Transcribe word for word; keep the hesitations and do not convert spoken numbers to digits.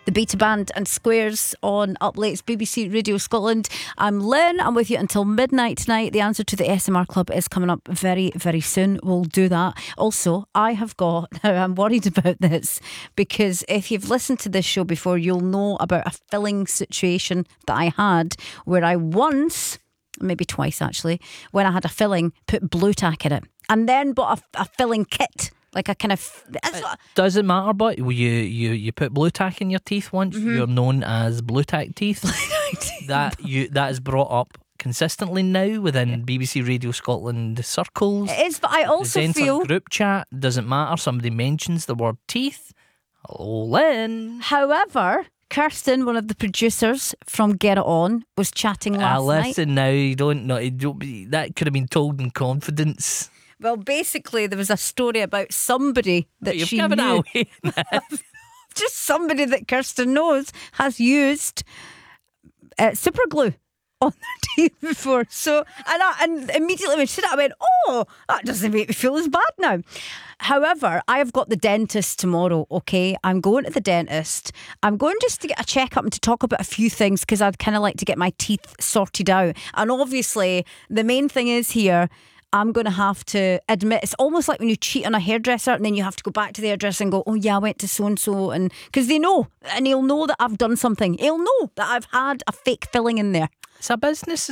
The Beta Band and Squares on Up Late's B B C Radio Scotland. I'm Lynn. I'm with you until midnight tonight. The answer to the S M R Club is coming up very, very soon. We'll do that. Also, I have got, now I'm worried about this because if you've listened to this show before, you'll know about a filling situation that I had where I once, maybe twice actually, when I had a filling, put blue tack in it and then bought a, a filling kit. Like a kind of It doesn't matter, but you you you put blue tack in your teeth once, mm-hmm. You're known as blue tack teeth. that you that is brought up consistently now within B B C Radio Scotland circles. It is, but I also the feel group chat doesn't matter. Somebody mentions the word teeth. Hello, Lynn. However, Kirsten, one of the producers from Get It On, was chatting last uh, night. Listen now, you don't know. You don't be, that could have been told in confidence. Well, basically, there was a story about somebody that You've she given knew. It away. Just somebody that Kirsten knows has used uh, super glue on their teeth before. So, and, I, and immediately when she said that, I went, oh, that doesn't make me feel as bad now. However, I have got the dentist tomorrow, okay? I'm going to the dentist. I'm going just to get a checkup and to talk about a few things because I'd kind of like to get my teeth sorted out. And obviously, the main thing is here, I'm going to have to admit, it's almost like when you cheat on a hairdresser and then you have to go back to the hairdresser and go, oh yeah, I went to so-and-so, and because they know, and he'll know that I've done something. He'll know that I've had a fake filling in there. It's a business